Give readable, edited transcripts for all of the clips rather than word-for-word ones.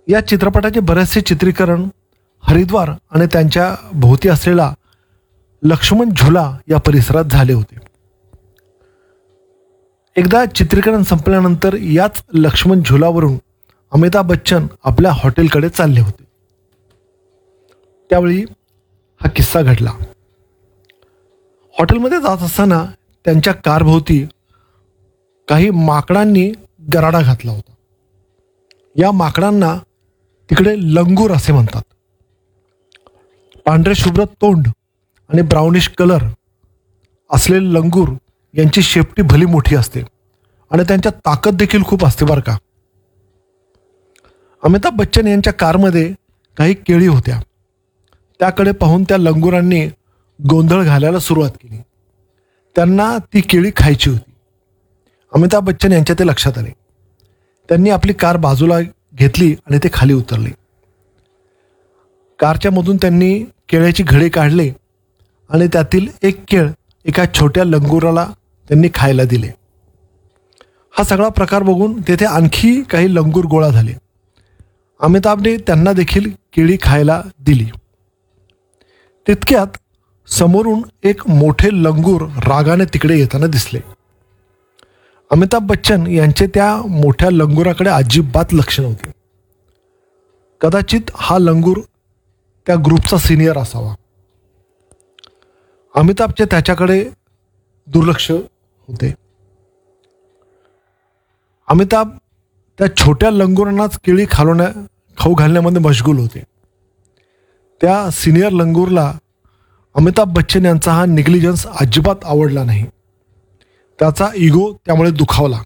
या चित्रपटाचे बरेचसे चित्रीकरण हरिद्वार आणि त्यांच्या भोवती असलेला लक्ष्मण झुला या परिसरात झाले होते. एकदा चित्रीकरण संपल्यानंतर याच लक्ष्मण झुलावरून अमिताभ बच्चन आपल्या हॉटेलकडे चालले होते. त्यावेळी हा किस्सा घडला. हॉटेलमध्ये जात असताना त्यांच्या कारभोवती काही माकडांनी गराडा घातला होता. या माकडांना तिकडे लंगूर असे म्हणतात. पांढरे शुभ्र तोंड आणि ब्राउनिश कलर असलेले लंगूर यांची शेपटी भली मोठी असते आणि त्यांच्या ताकद देखील खूप असते बरं का. अमिताभ बच्चन यांच्या कारमध्ये काही केळी होत्या. त्याकडे पाहून त्या लंगुरांनी गोंधळ घालायला सुरुवात केली. त्यांना ती केळी खायची होती. अमिताभ बच्चन यांच्या ते लक्षात आले. त्यांनी आपली कार बाजूला घेतली आणि ते खाली उतरले. कारच्या मधून त्यांनी केळ्याची घडे काढले आणि त्यातील एक केळ एका छोट्या लंगुराला त्यांनी खायला दिले. हा सगळा प्रकार बघून तेथे आणखी काही लंगूर गोळा झाले. अमिताभने त्यांना देखील केळी खायला दिली. तितक्यात समोरून एक मोठे लंगूर रागाने तिकडे येताना दिसले. अमिताभ बच्चन यांचे त्या मोठ्या लंगुराकडे अजिबात लक्ष नव्हते. कदाचित हा लंगूर त्या ग्रुपचा सिनियर असावा. अमिताभचे त्याच्याकडे दुर्लक्ष होते. अमिताभ त्या छोट्या लंगुरांनाच केळी खाऊ घालण्यामध्ये मशगूल होते. त्या सिनियर लंगूरला अमिताभ बच्चन यांचा हा निग्लिजन्स अजिबात आवडला नाही. त्याचा इगो त्यामुळे दुखावला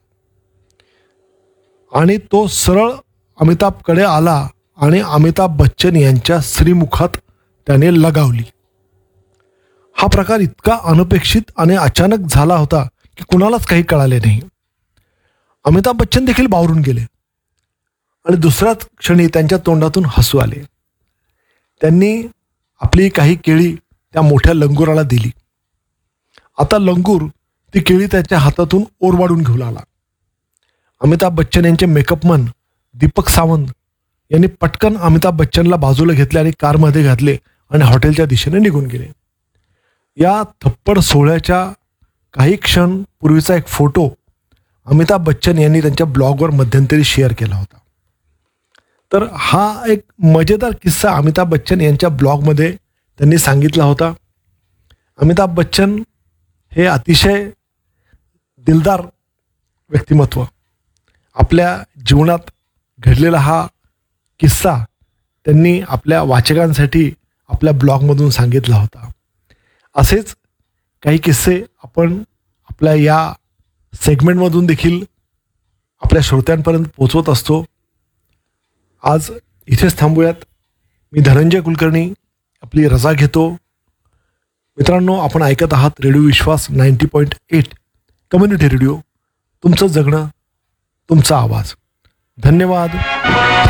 आणि तो सरळ अमिताभकडे आला आणि अमिताभ बच्चन यांच्या श्रीमुखात त्याने लगावली. हा प्रकार इतका अनपेक्षित आणि अचानक झाला होता की कुणालाच काही कळाले नाही. अमिताभ बच्चन देखील बावरून गेले आणि दुसऱ्याच क्षणी त्यांच्या तोंडातून हसू आले. त्यांनी आपली काही केळी त्या मोठ्या लंगुराला दिली. आता लंगूर ती केळी त्याच्या हातातून ओरबाडून घेऊ लागला. अमिताभ बच्चन यांचे मेकअपमन दीपक सावंत यांनी पटकन अमिताभ बच्चनला बाजूला घेतले आणि कारमध्ये घातले आणि हॉटेलच्या दिशेने निघून गेले. या थप्पड सोहळ्याच्या काही क्षण पूर्वीचा एक फोटो अमिताभ बच्चन यांनी त्यांच्या ब्लॉगवर मध्यंतरी शेअर केला होता. तर हा एक मजेदार किस्सा अमिताभ बच्चन यांच्या ब्लॉगमध्ये त्यांनी सांगितला होता. अमिताभ बच्चन हे अतिशय दिलदार व्यक्तिमत्व. आपल्या जीवनात घडलेला हा किस्सा त्यांनी आपल्या वाचकांसाठी आपल्या ब्लॉगमधून सांगितला होता. असेच काही किस्से आपण आपल्या या सेगमेंटमधून देखील आपल्या श्रोत्यांपर्यंत पोचवत असतो. आज इथेच थांबूयात. मी धनंजय कुलकर्णी आपली रजा घेतो. मित्रांनो, आपण ऐकत आहात रेडिओ विश्वास 90.8 कम्युनिटी रेडिओ. तुमचं जगणं, तुमचा आवाज. धन्यवाद.